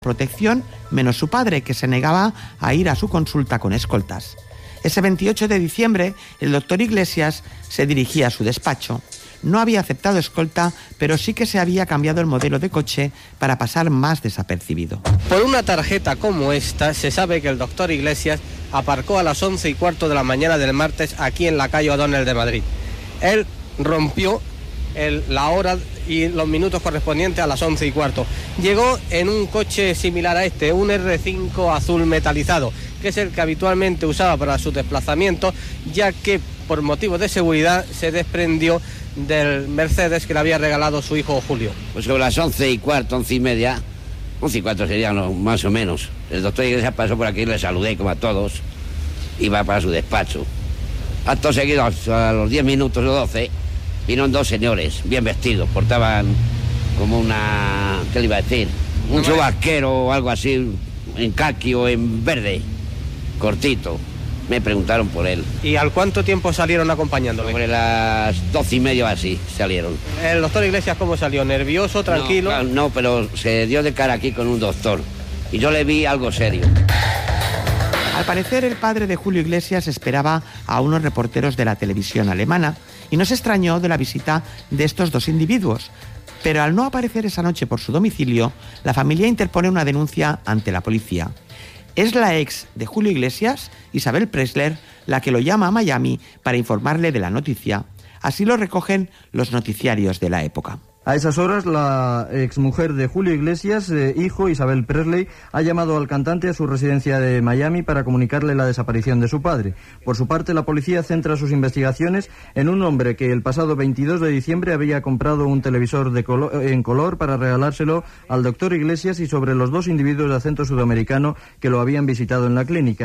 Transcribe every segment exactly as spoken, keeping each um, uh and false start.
protección, menos su padre, que se negaba a ir a su consulta con escoltas. Ese veintiocho de diciembre, el doctor Iglesias se dirigía a su despacho. No había aceptado escolta, pero sí que se había cambiado el modelo de coche para pasar más desapercibido. Por una tarjeta como esta, se sabe que el doctor Iglesias aparcó a las once y cuarto de la mañana del martes aquí en la calle O'Donnell de Madrid. Él rompió el, la hora y los minutos correspondientes a las once y cuarto. Llegó en un coche similar a este, un erre cinco azul metalizado, que es el que habitualmente usaba para sus desplazamientos, ya que por motivos de seguridad se desprendió del Mercedes que le había regalado su hijo Julio. Pues sobre las once y cuarto, once y media, once y cuarto serían no, más o menos. El doctor Iglesias pasó por aquí, le saludé como a todos, iba para su despacho. Acto seguido, a los diez minutos o doce, vinieron dos señores, bien vestidos, portaban como una, ¿qué le iba a decir? Un chubasquero o algo así, en caqui o en verde, cortito. Me preguntaron por él. ¿Y al cuánto tiempo salieron acompañándole? Sobre las doce y media o así salieron. ¿El doctor Iglesias cómo salió? ¿Nervioso, tranquilo? No, no, pero se dio de cara aquí con un doctor. Y yo le vi algo serio. Al parecer, el padre de Julio Iglesias esperaba a unos reporteros de la televisión alemana y no se extrañó de la visita de estos dos individuos. Pero al no aparecer esa noche por su domicilio, la familia interpone una denuncia ante la policía. Es la ex de Julio Iglesias, Isabel Pressler, la que lo llama a Miami para informarle de la noticia. Así lo recogen los noticiarios de la época. A esas horas, la exmujer de Julio Iglesias, eh, hijo Isabel Presley, ha llamado al cantante a su residencia de Miami para comunicarle la desaparición de su padre. Por su parte, la policía centra sus investigaciones en un hombre que el pasado veintidós de diciembre había comprado un televisor de colo- en color para regalárselo al doctor Iglesias y sobre los dos individuos de acento sudamericano que lo habían visitado en la clínica.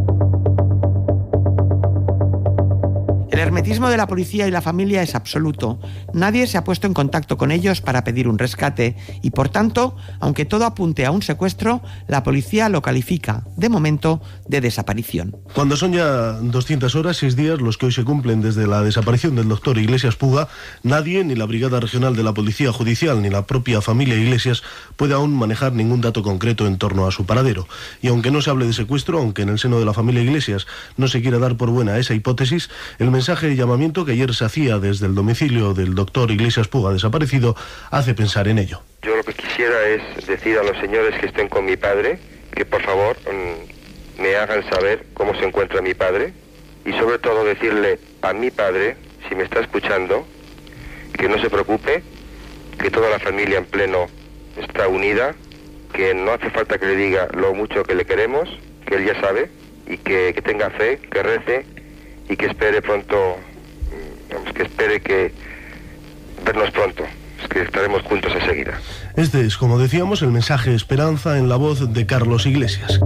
El hermetismo de la policía y la familia es absoluto. Nadie se ha puesto en contacto con ellos para pedir un rescate y, por tanto, aunque todo apunte a un secuestro, la policía lo califica, de momento, de desaparición. Cuando son ya doscientas horas, seis días, los que hoy se cumplen desde la desaparición del doctor Iglesias Puga, nadie, ni la Brigada Regional de la Policía Judicial, ni la propia familia Iglesias, puede aún manejar ningún dato concreto en torno a su paradero. Y aunque no se hable de secuestro, aunque en el seno de la familia Iglesias no se quiera dar por buena esa hipótesis, el mensaje de llamamiento que ayer se hacía desde el domicilio del doctor Iglesias Puga desaparecido hace pensar en ello. Yo lo que quisiera es decir a los señores que estén con mi padre que por favor mmm, me hagan saber cómo se encuentra mi padre y sobre todo decirle a mi padre, si me está escuchando, que no se preocupe, que toda la familia en pleno está unida, que no hace falta que le diga lo mucho que le queremos, que él ya sabe, y que, que tenga fe, que rece y que espere pronto, vamos, que espere que vernos pronto, es que estaremos juntos enseguida. Este es, como decíamos, el mensaje esperanza en la voz de Carlos Iglesias.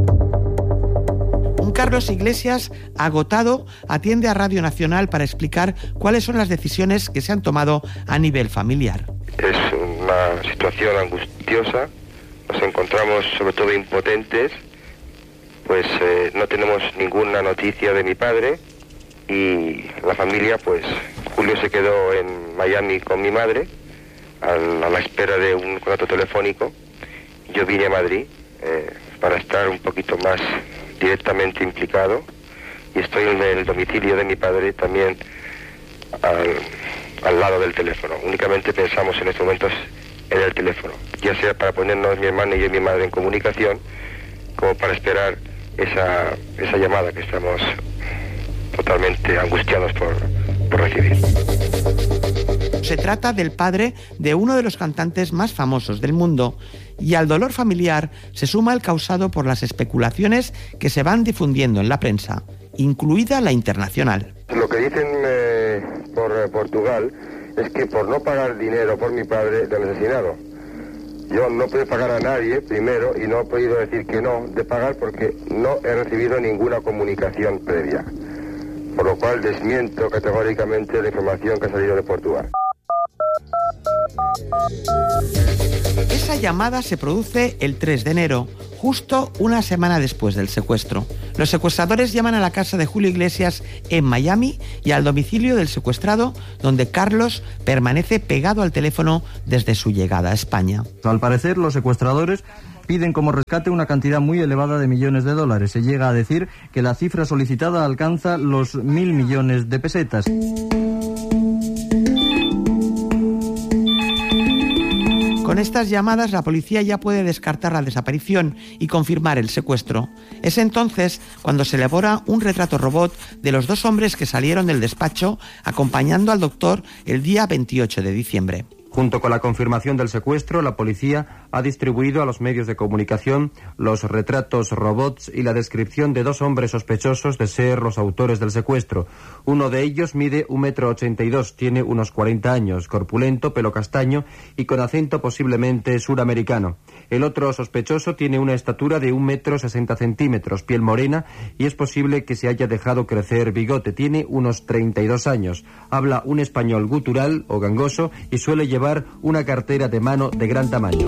Un Carlos Iglesias agotado atiende a Radio Nacional para explicar cuáles son las decisiones que se han tomado a nivel familiar. Es una situación angustiosa, nos encontramos sobre todo impotentes, pues eh, no tenemos ninguna noticia de mi padre. Y la familia, pues Julio se quedó en Miami con mi madre a la, a la espera de un contrato telefónico. Yo vine a Madrid eh, para estar un poquito más directamente implicado y estoy en el domicilio de mi padre también al, al lado del teléfono. Únicamente pensamos en estos momentos en el teléfono, ya sea para ponernos mi hermana y yo y mi madre en comunicación, como para esperar esa, esa llamada que estamos totalmente angustiados por, por recibir. Se trata del padre de uno de los cantantes más famosos del mundo y al dolor familiar se suma el causado por las especulaciones que se van difundiendo en la prensa, incluida la internacional. Lo que dicen eh, por eh, Portugal es que por no pagar dinero por mi padre le han asesinado. Yo no puedo pagar a nadie primero y no he podido decir que no de pagar porque no he recibido ninguna comunicación previa. Por lo cual desmiento categóricamente la información que ha salido de Portugal. Esa llamada se produce el tres de enero, justo una semana después del secuestro. Los secuestradores llaman a la casa de Julio Iglesias en Miami y al domicilio del secuestrado, donde Carlos permanece pegado al teléfono desde su llegada a España. Al parecer, los secuestradores Piden como rescate una cantidad muy elevada de millones de dólares. Se llega a decir que la cifra solicitada alcanza los mil millones de pesetas. Con estas llamadas la policía ya puede descartar la desaparición y confirmar el secuestro. Es entonces cuando se elabora un retrato robot de los dos hombres que salieron del despacho acompañando al doctor el día veintiocho de diciembre. Junto con la confirmación del secuestro, la policía ha distribuido a los medios de comunicación los retratos robots y la descripción de dos hombres sospechosos de ser los autores del secuestro. Uno de ellos mide un metro ochenta y dos, tiene unos cuarenta años, corpulento, pelo castaño y con acento posiblemente suramericano. El otro sospechoso tiene una estatura de un metro sesenta centímetros, piel morena y es posible que se haya dejado crecer bigote. Tiene unos treinta y dos años, habla un español gutural o gangoso y suele llevar una cartera de mano de gran tamaño.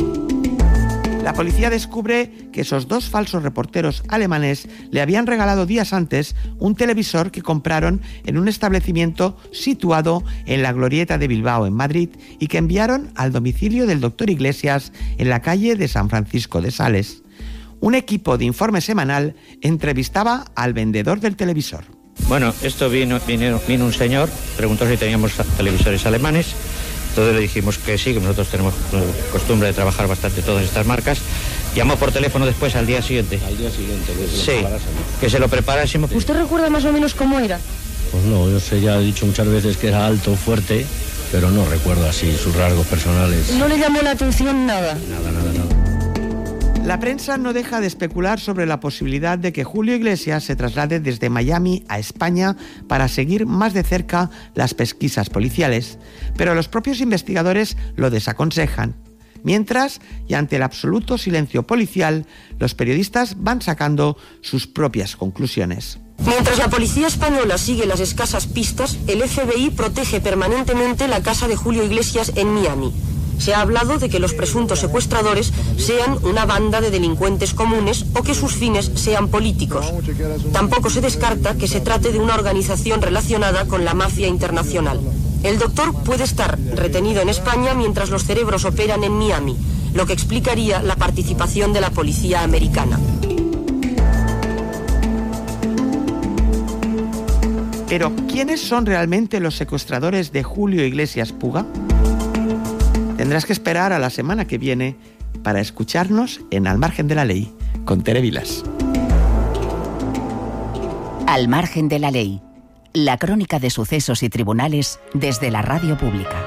La policía descubre que esos dos falsos reporteros alemanes le habían regalado días antes un televisor que compraron en un establecimiento situado en la Glorieta de Bilbao, en Madrid, y que enviaron al domicilio del doctor Iglesias en la calle de San Francisco de Sales. Un equipo de informe semanal entrevistaba al vendedor del televisor. Bueno, esto vino, vino, vino un señor, preguntó si teníamos televisores alemanes. Entonces le dijimos que sí, que nosotros tenemos costumbre de trabajar bastante todas estas marcas. Llamó por teléfono después al día siguiente. Al día siguiente, que se sí, lo preparásemos. Que se lo preparásemos. ¿Usted recuerda más o menos cómo era? Pues no, yo sé, ya he dicho muchas veces que era alto, fuerte, pero no recuerdo así sus rasgos personales. ¿No le llamó la atención nada? Nada, nada, nada. La prensa no deja de especular sobre la posibilidad de que Julio Iglesias se traslade desde Miami a España para seguir más de cerca las pesquisas policiales, pero los propios investigadores lo desaconsejan. Mientras, y ante el absoluto silencio policial, los periodistas van sacando sus propias conclusiones. Mientras la policía española sigue las escasas pistas, el F B I protege permanentemente la casa de Julio Iglesias en Miami. Se ha hablado de que los presuntos secuestradores sean una banda de delincuentes comunes o que sus fines sean políticos. Tampoco se descarta que se trate de una organización relacionada con la mafia internacional. El doctor puede estar retenido en España mientras los cerebros operan en Miami, lo que explicaría la participación de la policía americana. Pero, ¿quiénes son realmente los secuestradores de Julio Iglesias Puga? Tendrás que esperar a la semana que viene para escucharnos en Al Margen de la Ley, con Tere Vilas. Al Margen de la Ley, la crónica de sucesos y tribunales desde la radio pública.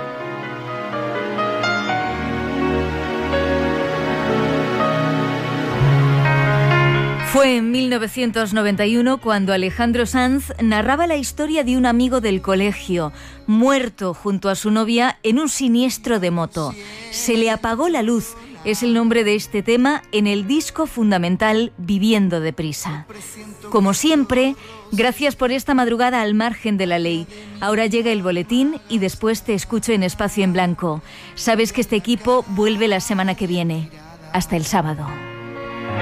Fue en mil novecientos noventa y uno cuando Alejandro Sanz narraba la historia de un amigo del colegio, muerto junto a su novia en un siniestro de moto. Se le apagó la luz, es el nombre de este tema en el disco fundamental Viviendo deprisa. Como siempre, gracias por esta madrugada al margen de la ley. Ahora llega el boletín y después te escucho en Espacio en Blanco. Sabes que este equipo vuelve la semana que viene. Hasta el sábado.